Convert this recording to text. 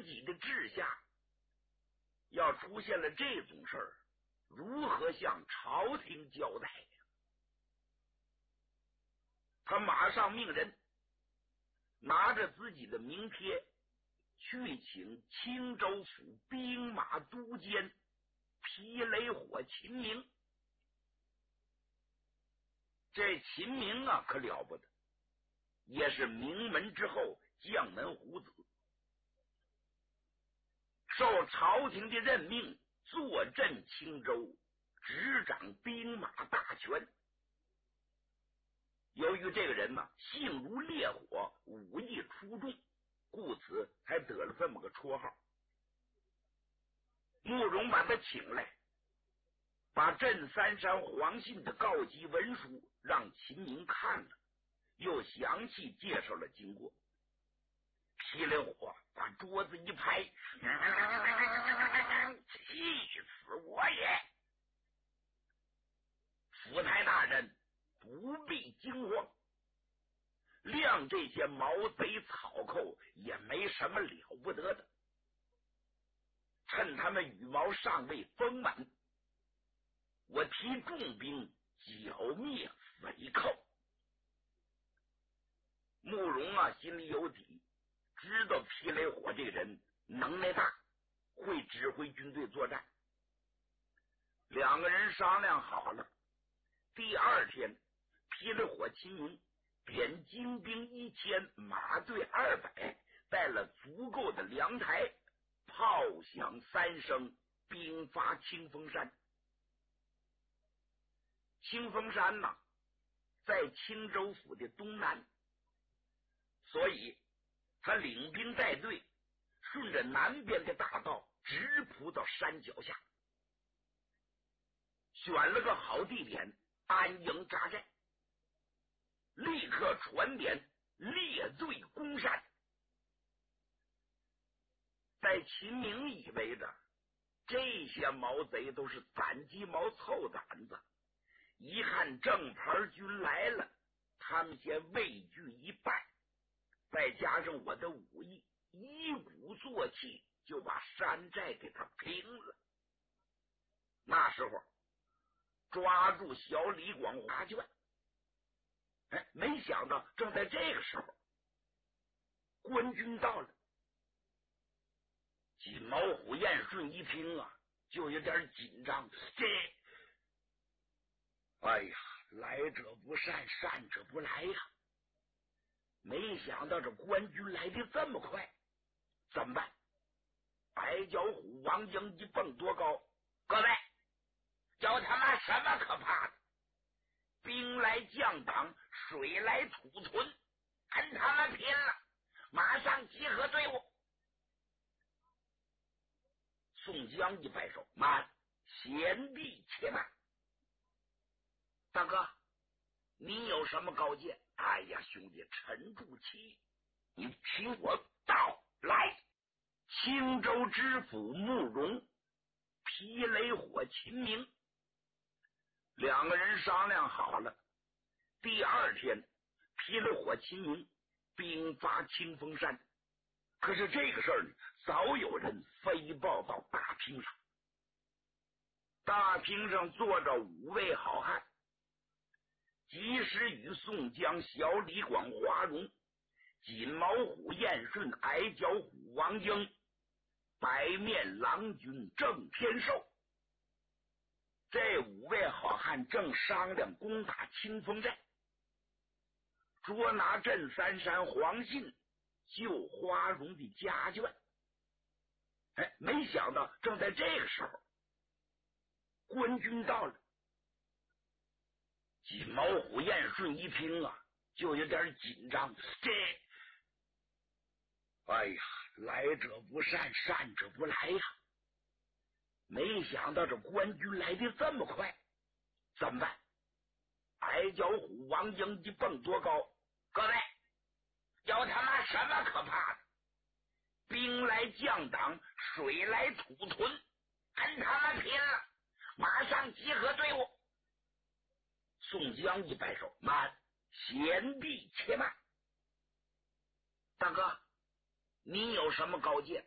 己的治下要出现了这种事儿，如何向朝廷交代呀？他马上命人拿着自己的名帖去请青州府兵马都监皮雷火秦明。这秦明啊，可了不得，也是名门之后，将门虎子，受朝廷的任命，坐镇青州，执掌兵马大权。由于这个人呢，性如烈火，武艺出众，故此还得了这么个绰号。慕容把他请来，把镇三山黄信的告急文书让秦明看了，又详细介绍了经过。皮雷火把桌子一拍，气死我也！府台大人不必惊慌，谅这些毛贼草寇也没什么了不得的，趁他们羽毛尚未丰满，我提重兵剿灭匪寇。慕容啊，心里有底，知道皮雷火这个人能耐大，会指挥军队作战。两个人商量好了，第二天皮雷火秦明点精兵1000，马队200，带了足够的粮台，炮响3声，兵发清风山。清风山呢，在青州府的东南，所以他领兵带队，顺着南边的大道直扑到山脚下，选了个好地点安营扎寨，立刻传点列队攻山。在秦明以为的这些毛贼都是攒鸡毛凑胆子，一看正牌军来了，他们先畏惧一半，再加上我的武艺，一鼓作气就把山寨给他平了。那时候抓住小李广华卷，没想到正在这个时候，官军到了。锦毛虎燕顺一听啊，就有点紧张，哎呀，来者不善，善者不来呀！没想到这官军来的这么快，怎么办？白脚虎王英一蹦多高？各位，叫他妈什么可怕的？兵来将挡，水来土屯，跟他们拼了！马上集合队伍。宋江一摆手，慢，贤弟且慢。大哥，你有什么高见？哎呀，兄弟，沉住气，你听我道来。青州知府慕容、皮雷火秦明两个人商量好了，第二天皮雷火秦明兵发清风山。可是这个事儿呢，早有人飞报到大厅上。大厅上坐着5位好汉，及时雨宋江、小李广华容、锦毛虎燕顺、矮脚虎王英、白面郎君郑天寿。这5位好汉正商量攻打清风寨，捉拿镇三山黄信，救花荣的家眷。没想到正在这个时候，官军到了。锦毛虎燕顺一听啊，就有点紧张，哎呀，来者不善，善者不来呀！没想到这官军来的这么快，怎么办？矮脚虎王英一蹦多高？各位，有他妈什么可怕的？兵来将挡，水来土屯，跟他们拼了！马上集合队伍。宋江一摆手，慢，贤弟且慢。大哥，你有什么高见？